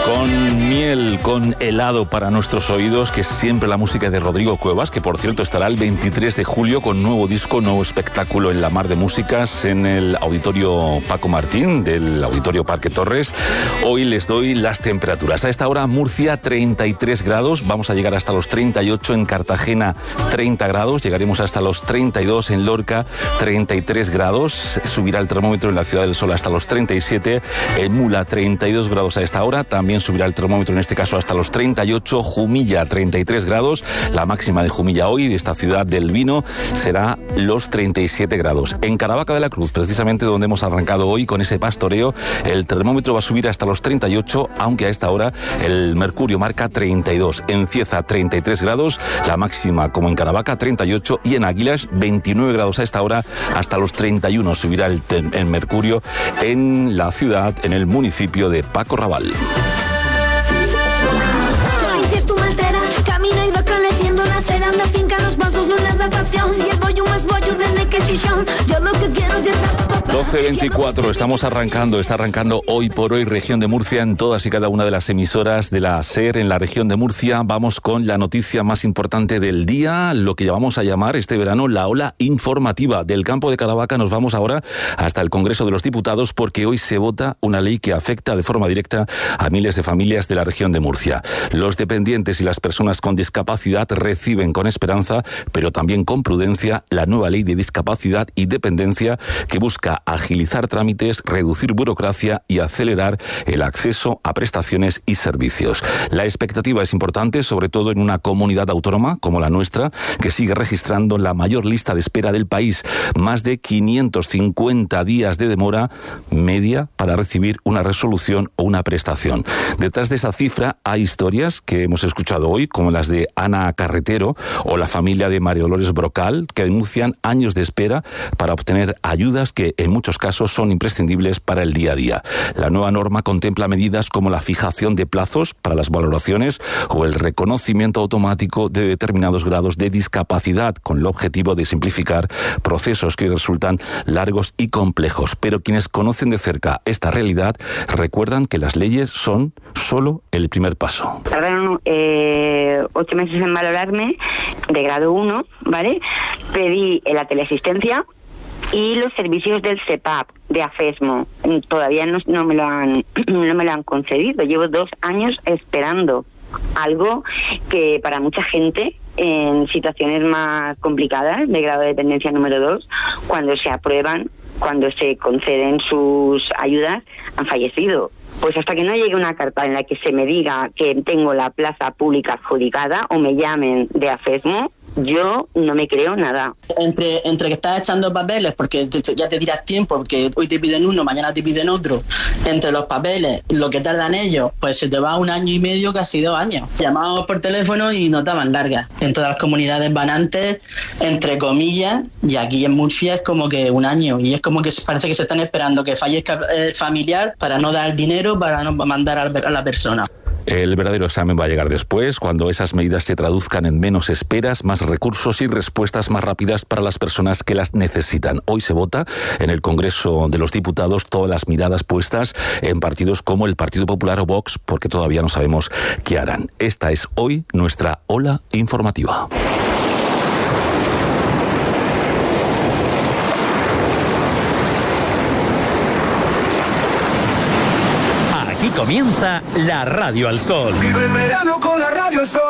Con miel, con helado para nuestros oídos, que es siempre la música de Rodrigo Cuevas, que por cierto estará el 23 de julio con nuevo disco, nuevo espectáculo en la Mar de Músicas en el Auditorio Paco Martín del Auditorio Parque Torres. Hoy les doy las temperaturas. A esta hora Murcia 33 grados, vamos a llegar hasta los 38 en Cartagena, 30 grados, llegaremos hasta los 32 en Lorca, 33 grados, subirá el termómetro en la Ciudad del Sol hasta los 37, en Mula 32 grados a esta hora, también subirá el termómetro en este caso hasta los 38, Jumilla 33 grados, la máxima de Jumilla hoy, de esta ciudad del vino, será los 37 grados. En Caravaca de la Cruz, precisamente donde hemos arrancado hoy con ese pastoreo, el termómetro va a subir hasta los 38, aunque a esta hora el mercurio marca 32. En Cieza 33 grados, la máxima como en Caravaca 38 y en Águilas 29 grados a esta hora, hasta los 31 subirá el mercurio en la ciudad, en el municipio de Paco Raval. Camino y va creciendo la cera, anda finca los vasos, no le da pasión. Llevo yo más bollo desde que chichón. Yo lo que quiero es estar 12:24, está arrancando Hoy por Hoy Región de Murcia en todas y cada una de las emisoras de la SER en la región de Murcia. Vamos con la noticia más importante del día, lo que vamos a llamar este verano la ola informativa. Del campo de Caravaca nos vamos ahora hasta el Congreso de los Diputados, porque hoy se vota una ley que afecta de forma directa a miles de familias de la región de Murcia. Los dependientes y las personas con discapacidad reciben con esperanza, pero también con prudencia, la nueva ley de discapacidad y dependencia, que busca agilizar trámites, reducir burocracia y acelerar el acceso a prestaciones y servicios. La expectativa es importante, sobre todo en una comunidad autónoma como la nuestra, que sigue registrando la mayor lista de espera del país, más de 550 días de demora media para recibir una resolución o una prestación. Detrás de esa cifra hay historias que hemos escuchado hoy, como las de Ana Carretero o la familia de María Dolores Brocal, que denuncian años de espera para obtener ayudas que en muchos casos son imprescindibles para el día a día. La nueva norma contempla medidas como la fijación de plazos para las valoraciones o el reconocimiento automático de determinados grados de discapacidad, con el objetivo de simplificar procesos que resultan largos y complejos. Pero quienes conocen de cerca esta realidad recuerdan que las leyes son solo el primer paso. Tardaron 8 meses en valorarme de grado 1, ¿vale? Pedí la teleasistencia y los servicios del CEPAP, de AFESMO. Todavía no me lo han concedido. Llevo 2 años esperando algo que para mucha gente en situaciones más complicadas de grado de dependencia número 2, cuando se aprueban, cuando se conceden sus ayudas, han fallecido. Pues hasta que no llegue una carta en la que se me diga que tengo la plaza pública adjudicada o me llamen de AFESMO, yo no me creo nada. Entre que estás echando papeles, porque ya te tiras tiempo, porque hoy te piden uno, mañana te piden otro, entre los papeles, lo que tardan ellos, pues se te va 1 año y medio, casi 2 años. Llamamos por teléfono y no estaban largas. En todas las comunidades van antes, entre comillas, y aquí en Murcia es como que 1 año, y es como que parece que se están esperando que fallezca el familiar para no dar dinero, para no mandar a la persona. El verdadero examen va a llegar después, cuando esas medidas se traduzcan en menos esperas, más recursos y respuestas más rápidas para las personas que las necesitan. Hoy se vota en el Congreso de los Diputados, todas las miradas puestas en partidos como el Partido Popular o Vox, porque todavía no sabemos qué harán. Esta es hoy nuestra ola informativa. Aquí comienza la Radio al Sol. Vive el verano con la Radio al Sol.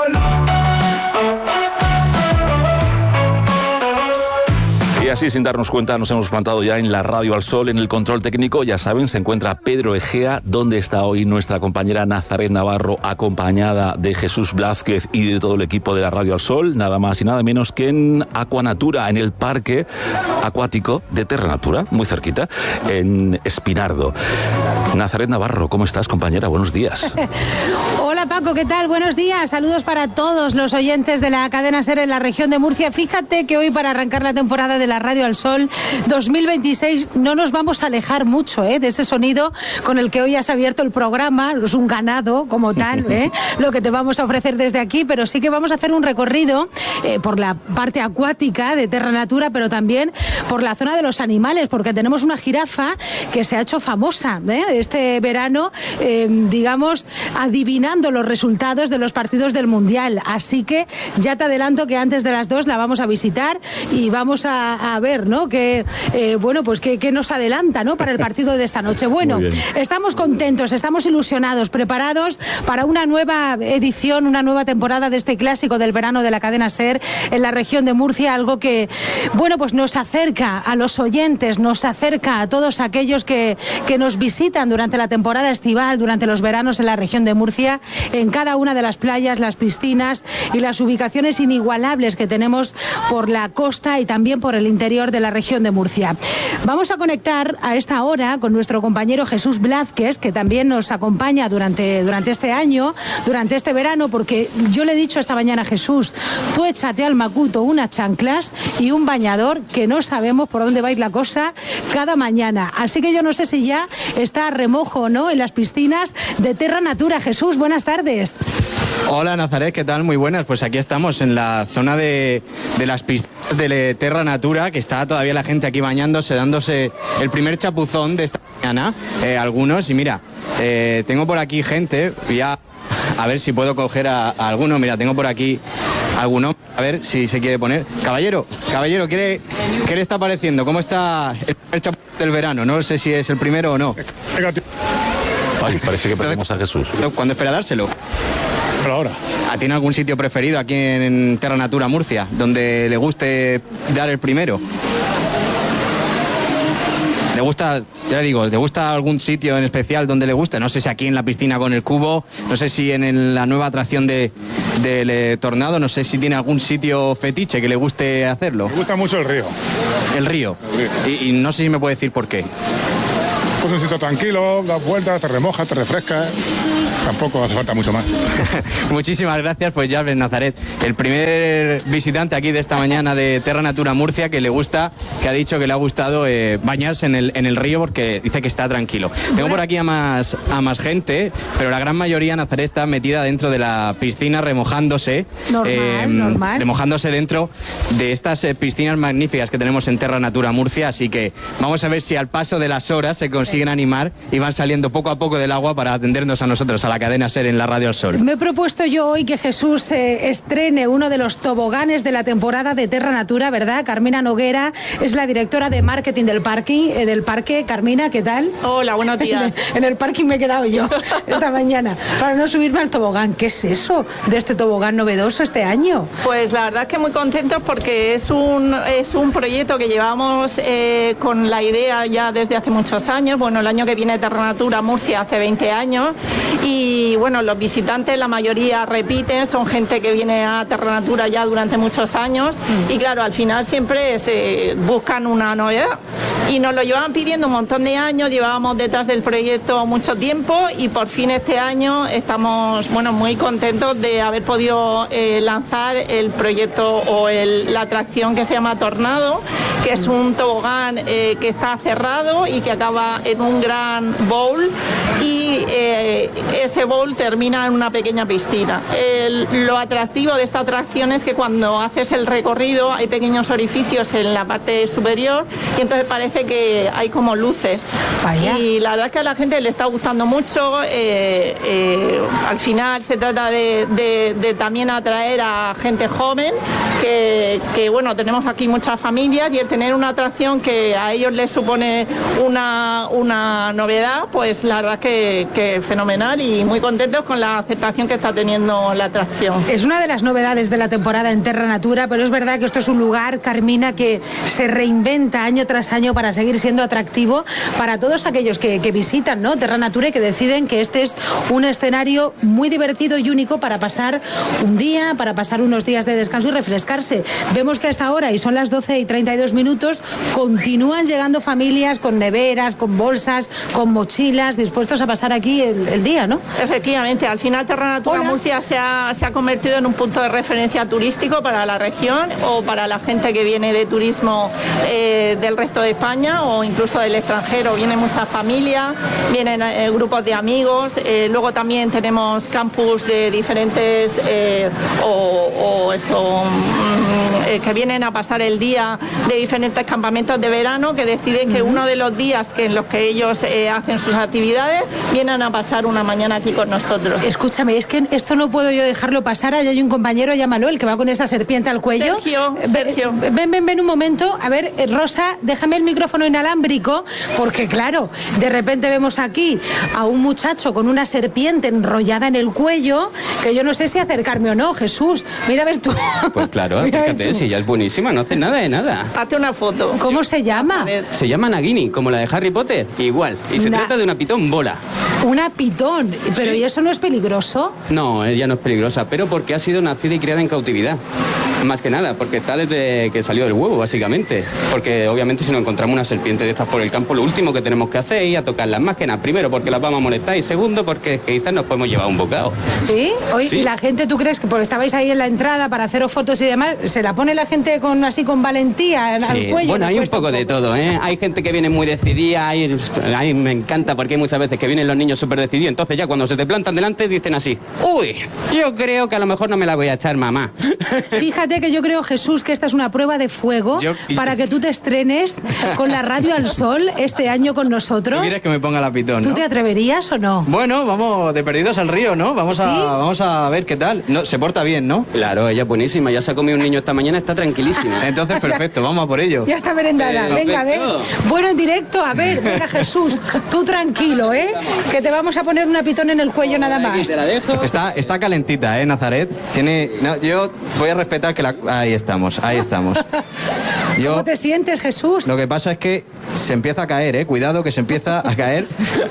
Y así, sin darnos cuenta, nos hemos plantado ya en la Radio al Sol, en el control técnico. Ya saben, se encuentra Pedro Egea. ¿Dónde está hoy nuestra compañera Nazaret Navarro, acompañada de Jesús Blázquez y de todo el equipo de la Radio al Sol? Nada más y nada menos que en Aquanatura, en el parque acuático de Terra Natura, muy cerquita, en Espinardo. Nazaret Navarro, ¿cómo estás, compañera? Buenos días. Hola, Paco, ¿qué tal? Buenos días. Saludos para todos los oyentes de la cadena SER en la región de Murcia. Fíjate que hoy, para arrancar la temporada de la la Radio al Sol 2026. No nos vamos a alejar mucho de ese sonido con el que hoy has abierto el programa. Es un ganado como tal, lo que te vamos a ofrecer desde aquí, pero sí que vamos a hacer un recorrido por la parte acuática de Terra Natura, pero también por la zona de los animales, porque tenemos una jirafa que se ha hecho famosa este verano, digamos, adivinando los resultados de los partidos del Mundial. Así que ya te adelanto que antes de las 2 la vamos a visitar y vamos a ver, ¿no? Que, pues qué nos adelanta, ¿no? Para el partido de esta noche. Bueno, estamos contentos, estamos ilusionados, preparados para una nueva edición, una nueva temporada de este clásico del verano de la cadena SER en la región de Murcia, algo que, pues nos acerca a los oyentes, nos acerca a todos aquellos que nos visitan durante la temporada estival, durante los veranos en la región de Murcia, en cada una de las playas, las piscinas y las ubicaciones inigualables que tenemos por la costa y también por el interior de la región de Murcia. Vamos a conectar a esta hora con nuestro compañero Jesús Blázquez, que también nos acompaña durante este año, durante este verano, porque yo le he dicho esta mañana a Jesús, tú échate al macuto unas chanclas y un bañador, que no sabemos por dónde va a ir la cosa cada mañana. Así que yo no sé si ya está a remojo o no en las piscinas de Terra Natura. Jesús, buenas tardes. Hola Nazaret, ¿qué tal? Muy buenas. Pues aquí estamos en la zona de las piscinas de Terra Natura, que está todavía la gente aquí bañándose, dándose el primer chapuzón de esta mañana, algunos. Y mira, tengo por aquí gente, a ver si puedo coger a alguno. Mira, tengo por aquí alguno, a ver si se quiere poner. Caballero, ¿qué le está pareciendo? ¿Cómo está el primer chapuzón del verano? No sé si es el primero o no. Ay, parece que perdemos a Jesús. ¿Cuándo espera dárselo? Pero ahora. ¿Tiene algún sitio preferido aquí en Terra Natura Murcia donde le guste dar el primero? ¿Le gusta, ya le digo, le gusta algún sitio en especial donde le guste? No sé si aquí en la piscina con el cubo, no sé si en la nueva atracción del Tornado, no sé si tiene algún sitio fetiche que le guste hacerlo. Me gusta mucho el río. ¿El río? Y no sé si me puede decir por qué. Pues un sitio tranquilo, das vueltas, te remojas, te refrescas. Tampoco hace falta mucho más. Muchísimas gracias, pues ya ves, Nazaret, el primer visitante aquí de esta mañana de Terra Natura Murcia que ha dicho que le ha gustado bañarse en el río porque dice que está tranquilo. Tengo por aquí a más gente, pero la gran mayoría, Nazaret, está metida dentro de la piscina remojándose. Normal. Remojándose dentro de estas piscinas magníficas que tenemos en Terra Natura Murcia, así que vamos a ver si al paso de las horas se consiguen animar y van saliendo poco a poco del agua para atendernos a nosotros, a la cadena SER en la Radio al Sol. Me he propuesto yo hoy que Jesús estrene uno de los toboganes de la temporada de Terra Natura, ¿verdad? Carmina Noguera es la directora de marketing del parque. Carmina, ¿qué tal? Hola, buenos días. En el parking me he quedado yo esta mañana para no subirme al tobogán. ¿Qué es eso de este tobogán novedoso este año? Pues la verdad es que muy contentos porque es un proyecto que llevamos con la idea ya desde hace muchos años. Bueno, el año que viene Terra Natura Murcia hace 20 años y bueno, los visitantes la mayoría repiten, son gente que viene a Terra Natura ya durante muchos años y claro, al final siempre se buscan una novedad y nos lo llevaban pidiendo un montón de años, llevábamos detrás del proyecto mucho tiempo y por fin este año estamos muy contentos de haber podido lanzar el proyecto o la atracción que se llama Tornado, que es un tobogán que está cerrado y que acaba en un gran bowl y ese bowl termina en una pequeña piscina. Lo atractivo de esta atracción es que cuando haces el recorrido hay pequeños orificios en la parte superior y entonces parece que hay como luces. Vaya. Y la verdad es que a la gente le está gustando mucho. Al final se trata de también atraer a gente joven que tenemos aquí muchas familias y el tener una atracción que a ellos les supone una novedad, pues la verdad que fenomenal y muy contentos con la aceptación que está teniendo la atracción. Es una de las novedades de la temporada en Terra Natura, pero es verdad que esto es un lugar, Carmina, que se reinventa año tras año para seguir siendo atractivo para todos aquellos que visitan, ¿no? Terra Natura y que deciden que este es un escenario muy divertido y único para pasar un día, para pasar unos días de descanso y refrescarse. Vemos que hasta ahora, y son las 12:32, continúan llegando familias con neveras, con bolsas, con mochilas, dispuestos a pasar aquí el día, ¿no? Efectivamente, al final Terra Natura Murcia se ha convertido en un punto de referencia turístico para la región o para la gente que viene de turismo del resto de España o incluso del extranjero. Vienen muchas familias, vienen grupos de amigos, luego también tenemos campus de diferentes que vienen a pasar el día de diferentes campamentos de verano que deciden que uno de los días en los que ellos hacen sus actividades vienen a pasar una mañana aquí con nosotros. Escúchame, es que esto no puedo yo dejarlo pasar. Allá hay un compañero, llámalo, el que va con esa serpiente al cuello. Sergio. Ven un momento. A ver, Rosa, déjame el micrófono inalámbrico, porque claro, de repente vemos aquí a un muchacho con una serpiente enrollada en el cuello, que yo no sé si acercarme o no. Jesús, mira a ver tú. Pues claro, fíjate, si ya es buenísima, no hace nada de nada. Hazte una foto. ¿Cómo se llama? Se llama Nagini, como la de Harry Potter, igual. Y se trata de una pitón bola. Una pitón, pero ¿y eso no es peligroso? No, ella no es peligrosa, pero porque ha sido nacida y criada en cautividad. Más que nada, porque está desde que salió del huevo, básicamente. Porque obviamente si nos encontramos una serpiente de estas por el campo, lo último que tenemos que hacer es ir a tocarlas. Más que nada, primero porque las vamos a molestar y segundo porque quizás nos podemos llevar un bocado. ¿Sí? Oye, Sí. ¿Y la gente, tú crees que porque estabais ahí en la entrada para haceros fotos y demás, se la pone la gente con valentía al Sí, cuello? bueno, hay un poco de todo, ¿eh? Hay gente que viene muy decidida, hay me encanta porque hay muchas veces que vienen los niños súper decididos, entonces ya cuando se te plantan delante dicen así, uy, yo creo que a lo mejor no me la voy a echar, mamá. Fíjate que yo creo, Jesús, que esta es una prueba de fuego para que tú te estrenes con la Radio al Sol este año con nosotros. ¿Tú quieres que me ponga la pitón, ¿Tú no? te atreverías o no? Bueno, vamos de perdidos al río, ¿no? Vamos a ver qué tal. No, se porta bien, ¿no? Claro, ella es buenísima, ya se ha comido un niño esta mañana, está tranquilísima. Entonces, perfecto, vamos a por ello. Ya está merendada, venga, a ver. Bueno, en directo, a ver, venga, Jesús, tú tranquilo, ¿eh? Que te vamos a poner una pitón en el cuello nada más. Está calentita, Nazaret. Yo voy a respetar que ahí estamos. ¿Cómo te sientes, Jesús? Lo que pasa es que se empieza a caer, cuidado que se empieza a caer.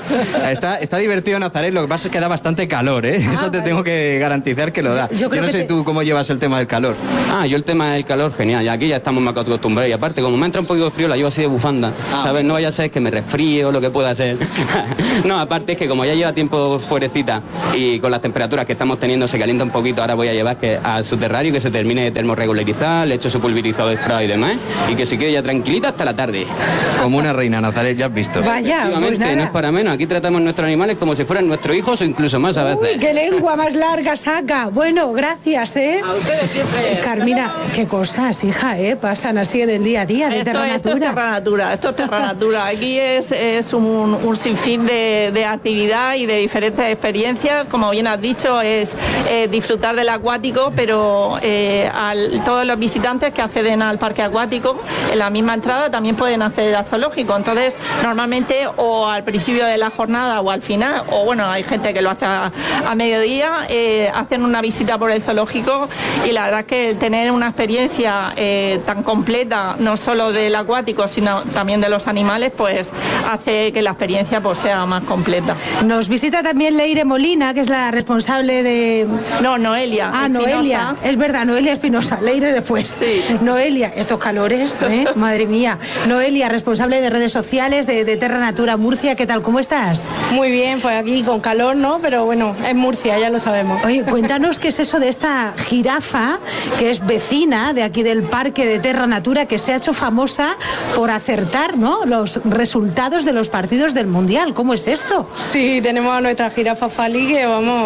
Está divertido, Nazaret, lo que pasa es que da bastante calor, Eso te tengo que garantizar que lo da. Yo no sé tú cómo llevas el tema del calor. Yo el tema del calor, genial, y aquí ya estamos más acostumbrados. Y aparte, como me entra un poquito de frío, la llevo así de bufanda, ¿sabes? No vaya a ser que me resfríe o lo que pueda ser. No, aparte es que como ya lleva tiempo fuerecita y con las temperaturas que estamos teniendo se calienta un poquito, ahora voy a llevar a su terrario que se termine de termorregularizar, le echo su pulverizado de spray y demás, y que se quede ya tranquilita hasta la tarde. Como una reina, Nazaret, ya has visto. Vaya, pues nada. No es para menos, aquí tratamos nuestros animales como si fueran nuestros hijos o incluso más a veces. Uy, qué lengua más larga saca. Bueno, gracias, A ustedes siempre. Carmina, qué cosas, hija, pasan así en el día a día de Terra Esto es Terra Natura, esto es Terra Natura. Aquí es un sinfín de actividad y de diferentes experiencias. Como bien has dicho, es disfrutar del acuático, pero todos los visitantes que acceden al parque acuático, en la misma entrada también pueden acceder al zoológico. Entonces, normalmente o al principio de la jornada o al final, o bueno, hay gente que lo hace a mediodía, hacen una visita por el zoológico y la verdad es que tener una experiencia tan completa, no solo del acuático, sino también de los animales, pues hace que la experiencia pues sea más completa. Nos visita también Leire Molina, que es la responsable de... No, Noelia. Ah, Espinosa. Noelia, es verdad, Noelia Espinosa, Leire después. Sí. Noelia, estos calores, madre mía. Noelia, responsable de redes sociales de Terra Natura Murcia, ¿qué tal? ¿Cómo estás? Muy bien, pues aquí con calor, ¿no? Pero bueno, es Murcia, ya lo sabemos. Oye, cuéntanos qué es eso de esta jirafa, que es vecina de aquí del parque de Terra Natura, que se ha hecho famosa por acertar, ¿no?, los resultados de los partidos del Mundial. ¿Cómo es esto? Sí, tenemos a nuestra jirafa Fali, que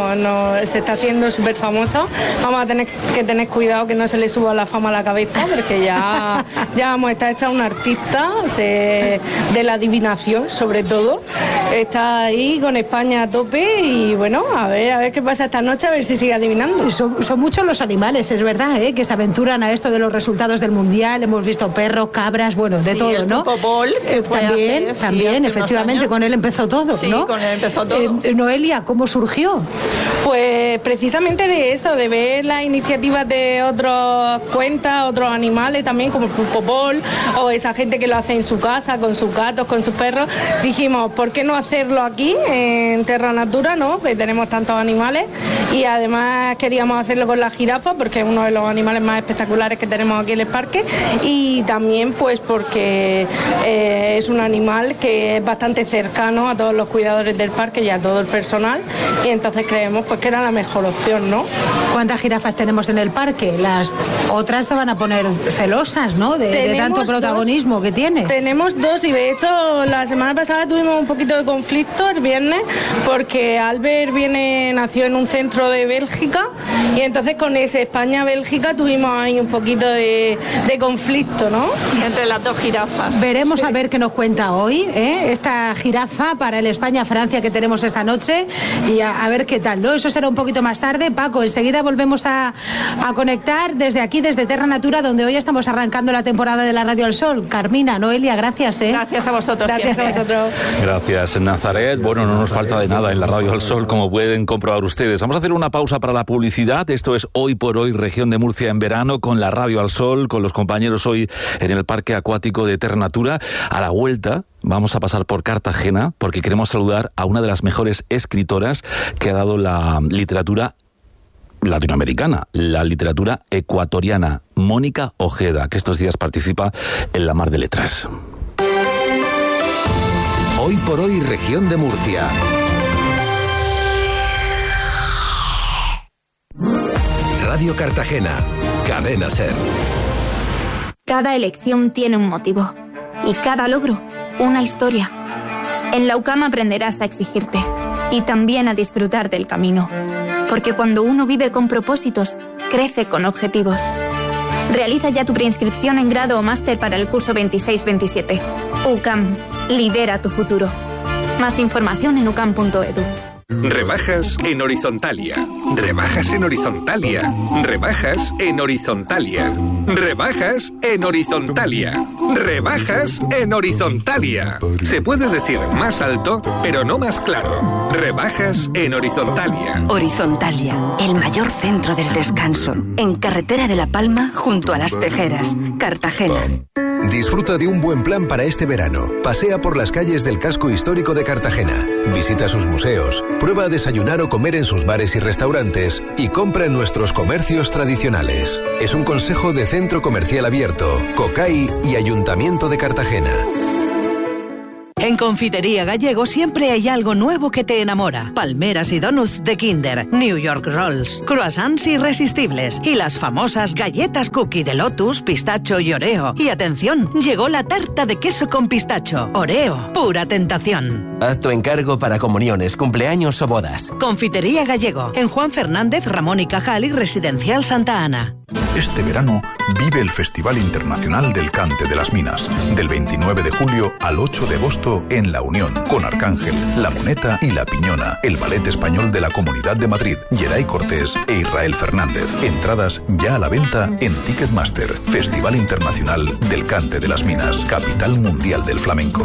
se está haciendo súper famosa. Vamos a tener que tener cuidado que no se le suba la fama a la cabeza, porque ya vamos a estar hecha una artista de la adivinación, sobre todo. Está ahí con España a tope y bueno, a ver qué pasa esta noche, a ver si sigue adivinando. Son muchos los animales, es verdad, que se aventuran a esto de los resultados del Mundial. Hemos visto perros, cabras, bueno, de todo, el ¿no? Popol, También, efectivamente, con él empezó todo, sí, ¿no? Con él empezó todo. Noelia, ¿cómo surgió? Pues precisamente de eso, de ver las iniciativas de otras cuentas, otros animales también, como popol, o esa gente que lo hace en su casa, con sus gatos, con sus perros. Dijimos, ¿por qué no hacerlo aquí, en Terra Natura, ¿no? Que tenemos tantos animales, y además queríamos hacerlo con la jirafa, porque es uno de los animales más espectaculares que tenemos aquí en el parque, y también pues porque es un animal que es bastante cercano a todos los cuidadores del parque y a todo el personal, y entonces creemos pues que era la mejor opción, ¿no? ¿Cuántas jirafas tenemos en el parque? Las otras se van a poner celosas, ¿no? De tanto protagonismo que tiene. Tenemos 2, y de hecho la semana pasada tuvimos un poquito de conflicto el viernes, porque Albert nació en un centro de Bélgica, y entonces con ese España-Bélgica tuvimos ahí un poquito de conflicto, ¿no? Entre las 2 jirafas. Veremos a ver qué nos cuenta hoy, esta jirafa para el España-Francia que tenemos esta noche, y a ver qué tal, ¿no? Eso será un poquito más tarde. Paco, enseguida volvemos a conectar desde aquí, desde Terra Natura, donde hoy estamos arrancando la temporada de la Radio al Sol. Carmina, Noelia, gracias. Gracias a vosotros. Gracias siempre. a vosotros. Gracias, Nazaret. Bueno, no nos falta de nada en la Radio al Sol, como pueden comprobar ustedes. Vamos a hacer una pausa para la publicidad. Esto es Hoy por Hoy, Región de Murcia en verano, con la Radio al Sol, con los compañeros hoy en el Parque Acuático de Terra Natura. A la vuelta vamos a pasar por Cartagena, porque queremos saludar a una de las mejores escritoras que ha dado la literatura latinoamericana, la literatura ecuatoriana, Mónica Ojeda, que estos días participa en la Mar de Letras. Hoy por Hoy, Región de Murcia. Radio Cartagena, Cadena SER. Cada elección tiene un motivo y cada logro una historia. En la UCAM aprenderás a exigirte y también a disfrutar del camino, porque cuando uno vive con propósitos, crece con objetivos. Realiza ya tu preinscripción en grado o máster para el curso 26-27. UCAM, lidera tu futuro. Más información en ucam.edu. Rebajas en Horizontalia. Rebajas en Horizontalia. Rebajas en Horizontalia. Rebajas en Horizontalia. Rebajas en Horizontalia. Se puede decir más alto, pero no más claro. Rebajas en Horizontalia. Horizontalia, el mayor centro del descanso. En Carretera de La Palma, junto a Las Tejeras, Cartagena. Disfruta de un buen plan para este verano. Pasea por las calles del casco histórico de Cartagena. Visita sus museos. Prueba a desayunar o comer en sus bares y restaurantes. Y compra en nuestros comercios tradicionales. Es un consejo de Centro Comercial Abierto, COCAI y Ayuntamiento de Cartagena. En Confitería Gallego siempre hay algo nuevo que te enamora. Palmeras y donuts de Kinder, New York Rolls, croissants irresistibles y las famosas galletas cookie de Lotus, pistacho y Oreo. Y atención, llegó la tarta de queso con pistacho. Oreo, pura tentación. Haz tu encargo para comuniones, cumpleaños o bodas. Confitería Gallego, en Juan Fernández, Ramón y Cajal y Residencial Santa Ana. Este verano vive el Festival Internacional del Cante de las Minas, del 29 de julio al 8 de agosto en La Unión, con Arcángel, La Moneta y La Piñona, el ballet español de la Comunidad de Madrid, Yeray Cortés e Israel Fernández. Entradas ya a la venta en Ticketmaster. Festival Internacional del Cante de las Minas, capital mundial del flamenco.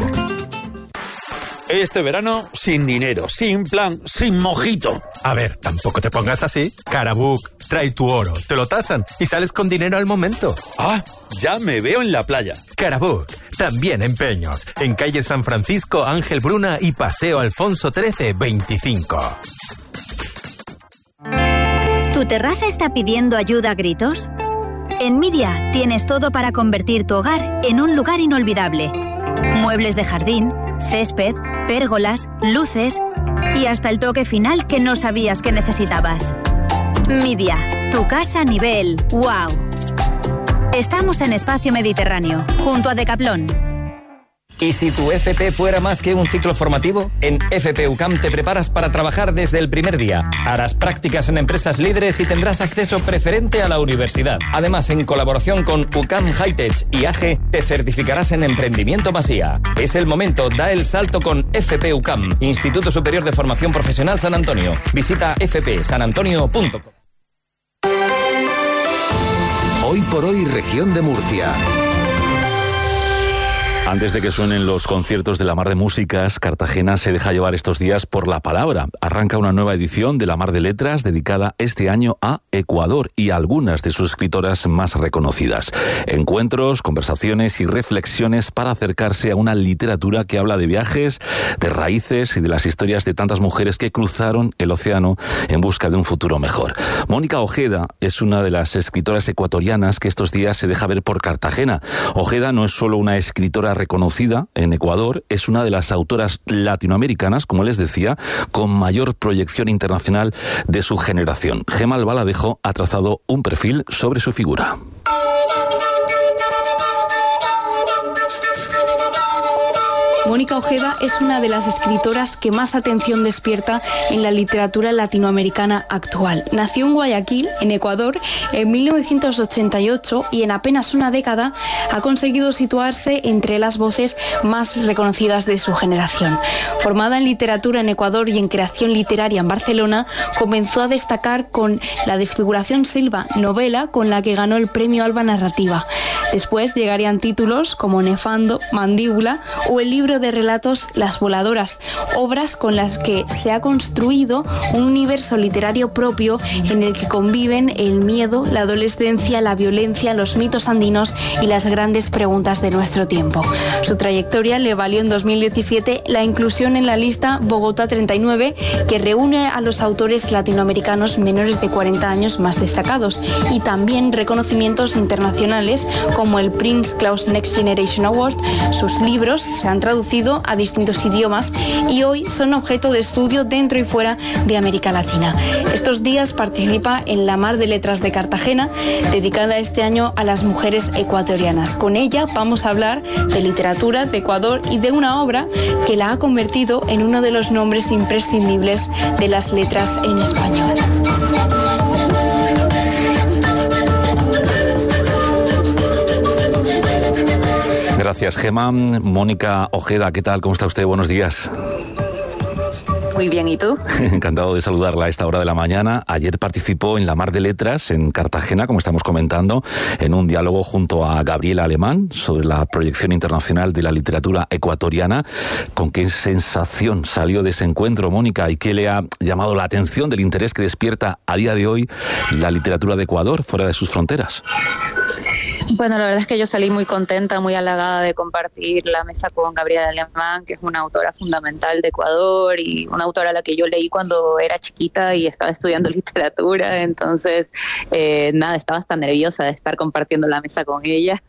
Este verano, sin dinero, sin plan, sin mojito. A ver, tampoco te pongas así. Carabook, trae tu oro, te lo tasan y sales con dinero al momento. Ah, ya me veo en la playa. Carabook, también empeños. En calle San Francisco, Ángel Bruna y Paseo Alfonso XIII, 25. ¿Tu terraza está pidiendo ayuda a gritos? En Midia tienes todo para convertir tu hogar en un lugar inolvidable. Muebles de jardín, césped, pérgolas, luces y hasta el toque final que no sabías que necesitabas. Midia, tu casa a nivel ¡wow! Estamos en Espacio Mediterráneo, junto a Decathlon. ¿Y si tu FP fuera más que un ciclo formativo? En FP UCAM te preparas para trabajar desde el primer día. Harás prácticas en empresas líderes y tendrás acceso preferente a la universidad. Además, en colaboración con UCAM Hightech y AGE, te certificarás en Emprendimiento Masía. Es el momento, da el salto con FP UCAM, Instituto Superior de Formación Profesional San Antonio. Visita fpsanantonio.com. Hoy por Hoy, Región de Murcia. Antes de que suenen los conciertos de la Mar de Músicas, Cartagena se deja llevar estos días por la palabra. Arranca una nueva edición de la Mar de Letras dedicada este año a Ecuador y a algunas de sus escritoras más reconocidas. Encuentros, conversaciones y reflexiones para acercarse a una literatura que habla de viajes, de raíces y de las historias de tantas mujeres que cruzaron el océano en busca de un futuro mejor. Mónica Ojeda es una de las escritoras ecuatorianas que estos días se deja ver por Cartagena. Ojeda no es solo una escritora reconocida en Ecuador, es una de las autoras latinoamericanas, como les decía, con mayor proyección internacional de su generación. Gemma Albaladejo ha trazado un perfil sobre su figura. Mónica Ojeda es una de las escritoras que más atención despierta en la literatura latinoamericana actual. Nació en Guayaquil, en Ecuador, en 1988 y en apenas una década ha conseguido situarse entre las voces más reconocidas de su generación. Formada en literatura en Ecuador y en creación literaria en Barcelona, comenzó a destacar con La desfiguración Silva, novela con la que ganó el premio Alba Narrativa. Después llegarían títulos como Nefando, Mandíbula o el libro de relatos Las voladoras, obras con las que se ha construido un universo literario propio en el que conviven el miedo, la adolescencia, la violencia, los mitos andinos y las grandes preguntas de nuestro tiempo. Su trayectoria le valió en 2017 la inclusión en la lista Bogotá 39, que reúne a los autores latinoamericanos menores de 40 años más destacados, y también reconocimientos internacionales como el Prince Claus Next Generation Award. Sus libros se han traducido a distintos idiomas y hoy son objeto de estudio dentro y fuera de América Latina. Estos días participa en la Mar de Letras de Cartagena, dedicada este año a las mujeres ecuatorianas. Con ella vamos a hablar de literatura, de Ecuador y de una obra que la ha convertido en uno de los nombres imprescindibles de las letras en español. Gracias, Gemma. Mónica Ojeda, ¿qué tal? ¿Cómo está usted? Buenos días. Muy bien, ¿y tú? Encantado de saludarla a esta hora de la mañana. Ayer participó en la Mar de Letras en Cartagena, como estamos comentando, en un diálogo junto a Gabriela Alemán sobre la proyección internacional de la literatura ecuatoriana. ¿Con qué sensación salió de ese encuentro, Mónica? ¿Y qué le ha llamado la atención del interés que despierta a día de hoy la literatura de Ecuador fuera de sus fronteras? Bueno, la verdad es que yo salí muy contenta, muy halagada de compartir la mesa con Gabriela Alemán, que es una autora fundamental de Ecuador y una autora a la que yo leí cuando era chiquita y estaba estudiando literatura. Entonces, estaba hasta nerviosa de estar compartiendo la mesa con ella.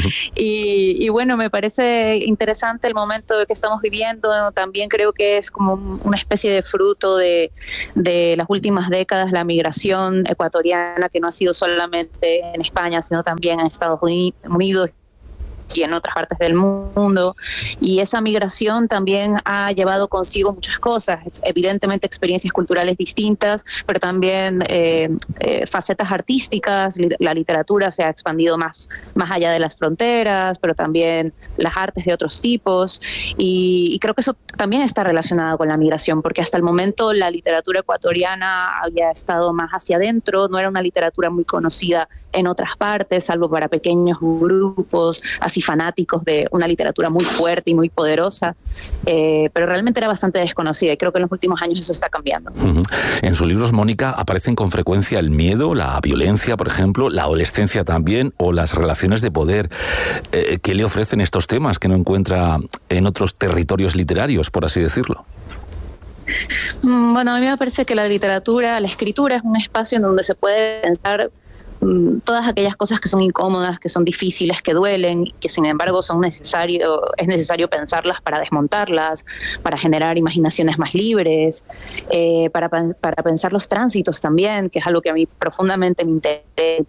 y bueno, me parece interesante el momento que estamos viviendo. También creo que es como una especie de fruto de las últimas décadas, la migración ecuatoriana, que no ha sido solamente en España, sino también en Estados Unidos y en otras partes del mundo, y esa migración también ha llevado consigo muchas cosas, evidentemente experiencias culturales distintas, pero también facetas artísticas. La literatura se ha expandido más allá de las fronteras, pero también las artes de otros tipos, y creo que eso también está relacionado con la migración, porque hasta el momento la literatura ecuatoriana había estado más hacia adentro, no era una literatura muy conocida en otras partes, salvo para pequeños grupos así fanáticos de una literatura muy fuerte y muy poderosa, pero realmente era bastante desconocida, y creo que en los últimos años eso está cambiando. En sus libros, Mónica, aparecen con frecuencia el miedo, la violencia, por ejemplo, la adolescencia también, o las relaciones de poder. ¿Qué le ofrecen estos temas que no encuentra en otros territorios literarios, por así decirlo? Bueno, a mí me parece que la literatura, la escritura, es un espacio en donde se puede pensar todas aquellas cosas que son incómodas, que son difíciles, que duelen, que sin embargo es necesario pensarlas para desmontarlas, para generar imaginaciones más libres, para pensar los tránsitos también, que es algo que a mí profundamente me interesa.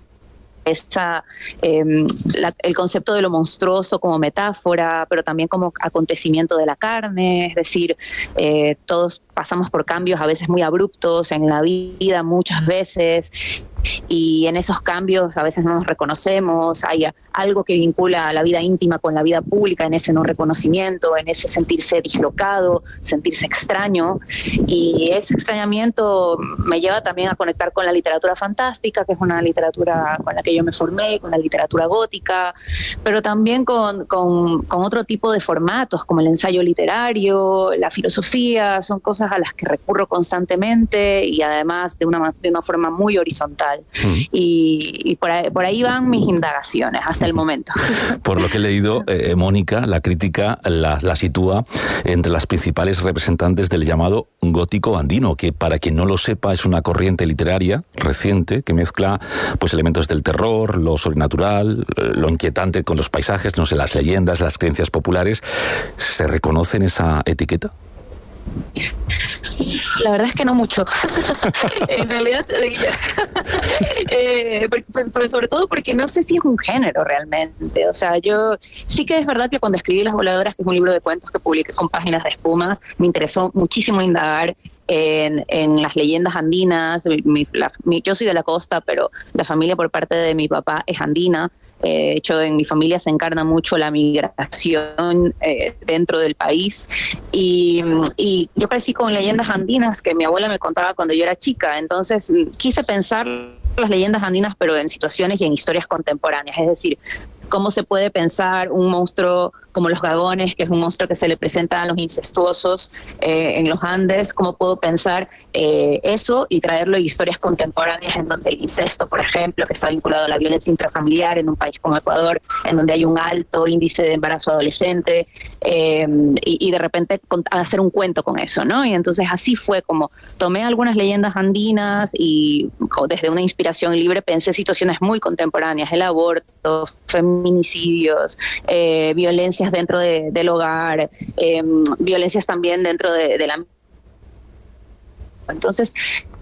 El concepto de lo monstruoso como metáfora, pero también como acontecimiento de la carne, es decir, todos pasamos por cambios a veces muy abruptos en la vida, muchas veces, y en esos cambios a veces no nos reconocemos, hay algo que vincula la vida íntima con la vida pública, en ese no reconocimiento, en ese sentirse dislocado, sentirse extraño, y ese extrañamiento me lleva también a conectar con la literatura fantástica, que es una literatura con la que yo me formé, con la literatura gótica, pero también con otro tipo de formatos, como el ensayo literario, la filosofía. Son cosas a las que recurro constantemente y además de una forma muy horizontal. Y por ahí van mis indagaciones hasta el momento. Por lo que he leído, Mónica, la crítica la sitúa entre las principales representantes del llamado gótico andino, que para quien no lo sepa es una corriente literaria reciente que mezcla pues elementos del terror, lo sobrenatural, lo inquietante con los paisajes, no sé, las leyendas, las creencias populares. ¿Se reconoce en esa etiqueta? La verdad es que no mucho. En realidad, pues sobre todo porque no sé si es un género realmente. O sea, yo sí que es verdad que cuando escribí Las Voladoras, que es un libro de cuentos que publiqué con Páginas de Espumas, me interesó muchísimo indagar en las leyendas andinas. Yo soy de la costa, pero la familia por parte de mi papá es andina. De hecho, en mi familia se encarna mucho la migración dentro del país, y yo crecí con leyendas andinas que mi abuela me contaba cuando yo era chica. Entonces quise pensar las leyendas andinas, pero en situaciones y en historias contemporáneas, es decir, cómo se puede pensar un monstruo como los Gagones, que es un monstruo que se le presenta a los incestuosos en los Andes. ¿Cómo puedo pensar eso y traerlo a historias contemporáneas en donde el incesto, por ejemplo, que está vinculado a la violencia intrafamiliar en un país como Ecuador, en donde hay un alto índice de embarazo adolescente, y de repente hacer un cuento con eso, ¿no? Y entonces así fue como tomé algunas leyendas andinas y desde una inspiración libre pensé situaciones muy contemporáneas: el aborto, feminicidios, violencias dentro del hogar, violencias también dentro de la... Entonces...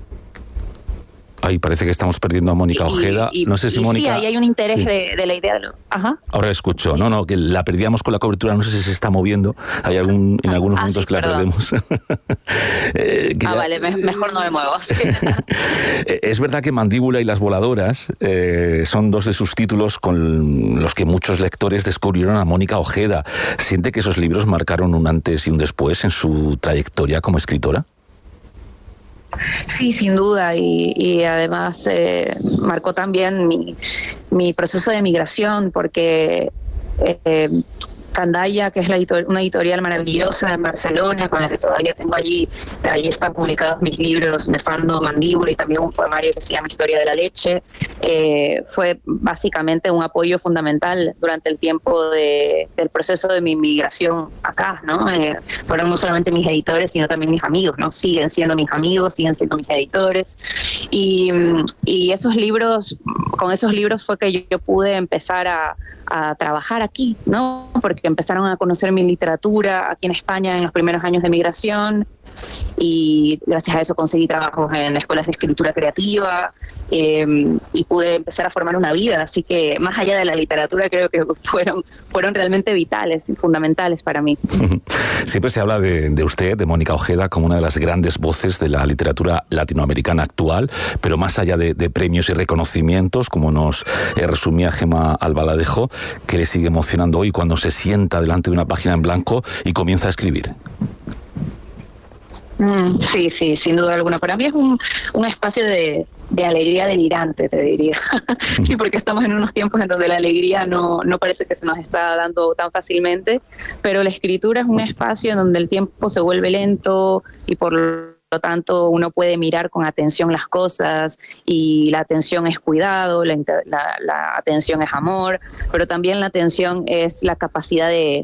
Ahí parece que estamos perdiendo a Mónica Ojeda. No sé si Mónica... Sí, ahí hay un interés de la idea de lo... Ajá. Ahora escucho. Sí. No, que la perdíamos con la cobertura. No sé si se está moviendo. Hay en algunos momentos que la perdemos. Vale, mejor no me muevo. Es verdad que Mandíbula y Las Voladoras son dos de sus títulos con los que muchos lectores descubrieron a Mónica Ojeda. ¿Siente que esos libros marcaron un antes y un después en su trayectoria como escritora? Sí, sin duda, y además marcó también mi proceso de migración, porque Candaya, que es una editorial maravillosa en Barcelona, con la que todavía tengo allí están publicados mis libros Nefando, Mandíbula, y también un poemario que se llama Historia de la leche. Fue básicamente un apoyo fundamental durante el tiempo del proceso de mi migración acá, ¿no? Fueron no solamente mis editores, sino también mis amigos, ¿no? Siguen siendo mis amigos, siguen siendo mis editores, y esos libros, con esos libros fue que yo pude empezar a trabajar aquí, ¿no? Porque empezaron a conocer mi literatura aquí en España en los primeros años de migración, y gracias a eso conseguí trabajos en escuelas de escritura creativa, y pude empezar a formar una vida. Así que más allá de la literatura, creo que fueron realmente vitales y fundamentales para mí. Siempre se habla de usted, de Mónica Ojeda, como una de las grandes voces de la literatura latinoamericana actual, pero más allá de premios y reconocimientos, como nos resumía Gemma Albaladejo, ¿qué le sigue emocionando hoy cuando se sienta delante de una página en blanco y comienza a escribir? Sí, sin duda alguna. Para mí es un espacio de alegría delirante, te diría. Sí, porque estamos en unos tiempos en donde la alegría no parece que se nos está dando tan fácilmente, pero la escritura es un espacio en donde el tiempo se vuelve lento y por lo tanto uno puede mirar con atención las cosas, y la atención es cuidado, la atención es amor, pero también la atención es la capacidad de